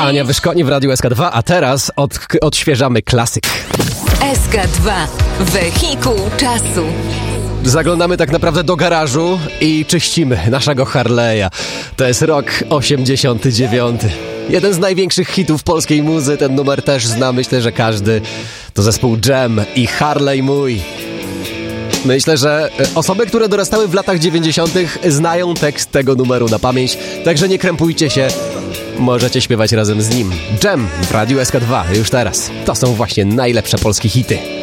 Ania Wyszkoni w Radiu SK2, a teraz odświeżamy klasyk. SK2. Wehikuł czasu. Zaglądamy tak naprawdę do garażu i czyścimy naszego Harley'a. To jest rok 89. Jeden z największych hitów polskiej muzy. Ten numer też zna, myślę, że każdy. To zespół Jam i Harley mój. Myślę, że osoby, które dorastały w latach 90. znają tekst tego numeru na pamięć, także nie krępujcie się, możecie śpiewać razem z nim. Jam w Radiu SK2 już teraz. To są właśnie najlepsze polskie hity.